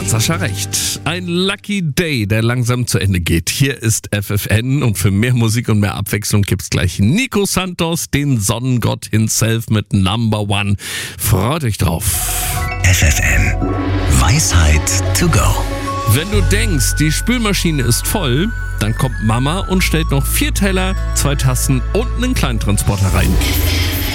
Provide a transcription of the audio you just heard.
hat Sascha recht. Ein Lucky Day, der langsam zu Ende geht. Hier ist FFN und für mehr Musik und mehr Abwechslung gibt's gleich Nico Santos, den Sonnengott himself mit Number One. Freut euch drauf. FFN. Weisheit to go. Wenn du denkst, die Spülmaschine ist voll, dann kommt Mama und stellt noch 4 Teller, 2 Tassen und einen Kleintransporter rein.